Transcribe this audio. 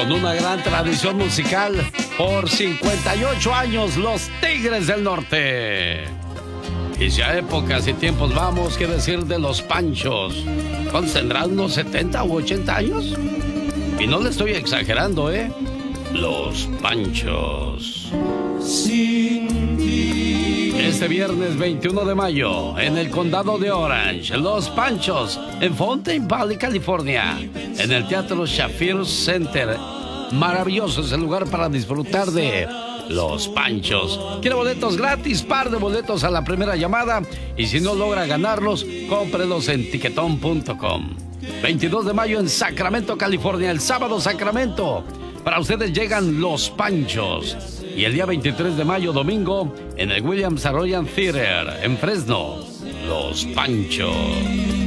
con una gran tradición musical por 58 años, los Tigres del Norte. Y si a épocas y tiempos vamos, ¿qué decir de los Panchos? ¿Cuántos tendrán, unos 70 u 80 años? Y no le estoy exagerando, ¿eh? Los Panchos. Sin ti. Este viernes 21 de mayo, en el condado de Orange, Los Panchos, en Fountain Valley, California, en el Teatro Shafir Center. Maravilloso es el lugar para disfrutar de Los Panchos. ¿Quiere boletos gratis? Par de boletos a la primera llamada. Y si no logra ganarlos, cómprelos en tiquetón.com. 22 de mayo en Sacramento, California, el sábado Sacramento. Para ustedes llegan Los Panchos. Y el día 23 de mayo, domingo, en el Williams Arroyo Theater, en Fresno, Los Panchos.